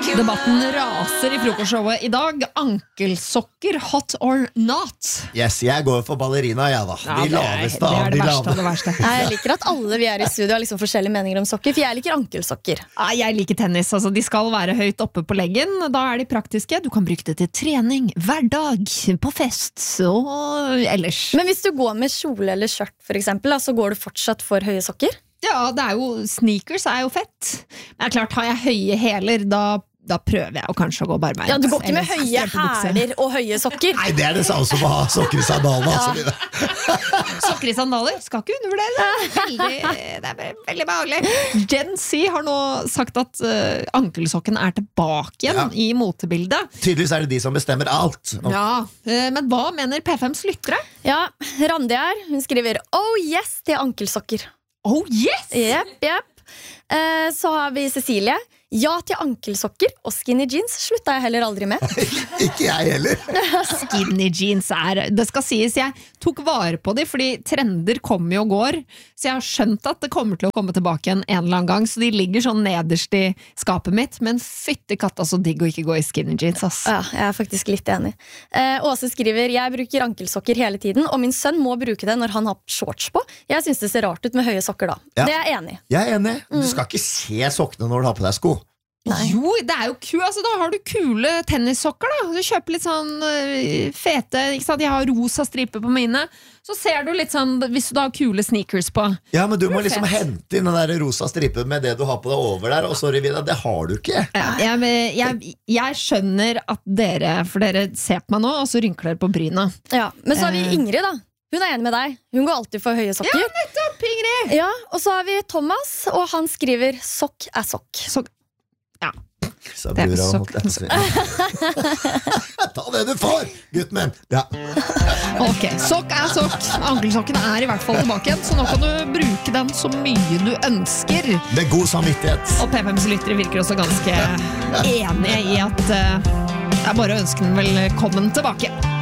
Debatten raser i frokostshowet I dag. Ankelsokker, hot or not? Yes, jeg går for ballerina, ja da. Ja, De laveste det av er de det verste lave. av det verste. Jeg liker at alle vi er I studio har liksom forskjellige meninger om sokker, for jeg liker ankelsokker. Jeg liker tennis, altså de skal være høyt oppe på leggen. Da er de praktiske. Du kan bruke det til trening, hver dag, på fest og ellers. Men hvis du går med kjole eller skjørt for eksempel, så går du fortsatt for høye sokker? Ja, det er jo, sneakers er jo fett. Men det er klart, har jeg høye hæler, da prøver jeg å kanskje gå barbeint. Ja, du går ikke med høye hæler og høye sokker. Nei, det er det samme som å ha sokker I sandalene. Altså. Sokker I sandaler skal ikke undervurdere det er veldig behagelig. Gen Z har nå sagt at ankelsokken er tilbake igjen I motebildet. Tydeligvis er det de som bestemmer alt. Ja, men hva mener P5s lyttere? Ja, Randi her, hun skriver oh yes til ankelsokker. Oh yes! Jepp. Så har vi Cecilie. Ja til ankelsokker og skinny jeans slutta jeg heller aldri med. Ikke jeg heller. Skinny jeans det skal sies, jeg tok vare på de, fordi trender kommer jo og går, så jeg har skjønt at det kommer til å komme tilbake en eller annen gang, så de ligger sånn nederst I skapet mitt, men fytte katta så digg å ikke gå I skinny jeans, ass. Ja, jeg er faktisk litt enig. Åse skriver, jeg bruker ankelsokker hele tiden, og min sønn må bruke det når han har shorts på. Jeg synes det ser rart ut med høye sokker da. Ja. Det er jeg enig I. Jeg er enig. Du skal ikke se sokkene når du har på deg sko. Nei. Jo, det er jo kult, altså, da har du kule tennissokker da. Du kjøper litt sånn fete, ikke sant? Jeg har rosa striper på mine. Så ser du litt sånn, hvis du har kule sneakers på. Ja, men du må liksom hente inn den der rosa stripen med det du har på deg over der. Og sorry, Vida, det har du ikke. Ja, jeg skjønner at for dere ser på meg nå, og så rynker dere på bryna. Ja, men så har vi Ingrid da. Hun er enig med deg. Hun går alltid for høye sokker. Ja, nettopp, Ingrid! Ja, og så har vi Thomas, og han skriver sokk er sokk. Ja. Så det er sokk. Ta det du får, gutten min. Ja. Ok, sokk er sokk. Ankelsokken er I hvert fall tilbake igjen, så nå kan du bruke den så mye du ønsker. Med god samvittighet. Og P5s lyttere virker også ganske enige I at det er bare å ønske den velkommen tilbake.